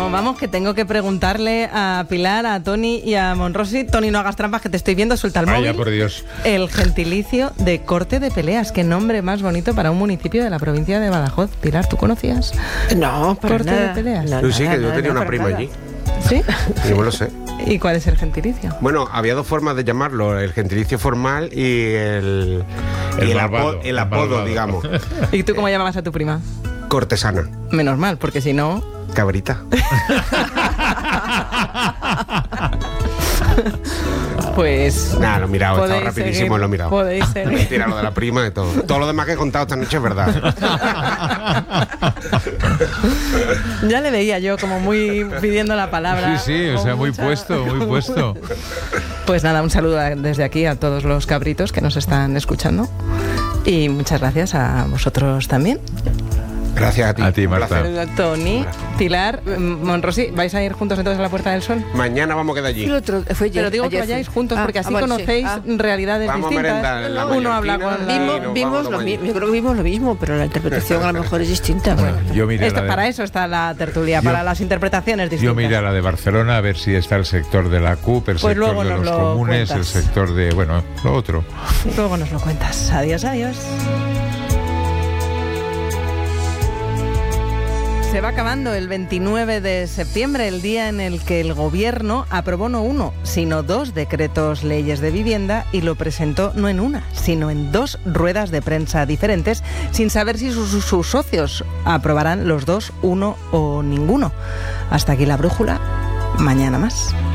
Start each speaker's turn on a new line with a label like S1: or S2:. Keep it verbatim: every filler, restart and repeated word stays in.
S1: vamos, vamos, que tengo que preguntarle a Pilar, a Tony y a Monrosi. Tony, no hagas trampas, que te estoy viendo, suelta el móvil.
S2: Vaya, por Dios.
S1: El gentilicio de Corte de Peleas. Qué nombre más bonito para un municipio de la provincia de Badajoz. Pilar, ¿tú conocías?
S3: No, para
S1: Corte
S3: nada.
S1: de Peleas.
S3: No,
S4: Yo sí,
S3: nada,
S4: que yo
S3: nada,
S4: tenía
S3: no,
S4: una
S3: para
S4: prima
S3: nada.
S4: allí.
S1: ¿Sí?
S4: Yo me lo sé.
S1: ¿Y cuál es el gentilicio?
S4: Bueno, había dos formas de llamarlo, el gentilicio formal y el,
S2: El
S4: y el,
S2: malvado,
S4: apo- el
S2: el
S4: apodo,
S2: malvado.
S4: digamos.
S1: ¿Y tú cómo llamabas a tu prima?
S4: Cortesana,
S1: Menos mal, porque si no...
S4: cabrita.
S1: Pues...
S4: Nada, lo he mirado, estaba
S1: podéis
S4: rapidísimo,
S1: seguir,
S4: lo he mirado.
S1: Podéis seguir.
S4: Mentira, lo de la prima y todo. Todo lo demás que he contado esta noche es verdad.
S1: Ya le veía yo como muy pidiendo la palabra.
S2: Sí, sí, o
S1: con
S2: sea, muy
S1: mucha-
S2: puesto, muy puesto.
S1: Pues nada, un saludo a- desde aquí a todos los cabritos que nos están escuchando. Y muchas gracias a vosotros también.
S4: Gracias a ti.
S2: A ti,
S4: un
S2: Marta.
S4: placer.
S1: Tony, Pilar, mm, Monrosi, ¿vais a ir juntos entonces a la Puerta del Sol?
S4: Mañana vamos a quedar allí.
S3: El otro fue ayer,
S1: Pero digo que
S3: ayer
S1: vayáis
S3: fue.
S1: juntos
S3: Ah,
S1: porque así
S3: ah, bueno, sí.
S1: conocéis
S3: Ah.
S1: realidades
S4: Vamos a
S1: distintas.
S4: merendar en la
S1: Uno habla
S4: mallorquina
S1: con la...
S4: y
S3: Vimos,
S4: nos
S3: vimos
S4: vamos
S3: lo
S4: allí.
S3: mismo, yo creo que vimos lo mismo, pero la interpretación a lo mejor es distinta. Bueno,
S2: Yo miré,
S1: Esto-
S2: la de,
S1: para eso está la tertulia,
S2: Yo-
S1: para las interpretaciones distintas.
S2: yo miré a la de Barcelona a ver si está el sector de la C U P, el
S1: Pues
S2: sector
S1: luego
S2: de
S1: nos
S2: los
S1: lo
S2: comunes,
S1: cuentas.
S2: el sector de, bueno, lo otro.
S1: Luego nos lo cuentas. Adiós, adiós. Se va acabando el veintinueve de septiembre, el día en el que el Gobierno aprobó no uno, sino dos decretos leyes de vivienda y lo presentó no en una, sino en dos ruedas de prensa diferentes, sin saber si sus, sus socios aprobarán los dos, uno o ninguno. Hasta aquí la brújula. Mañana más.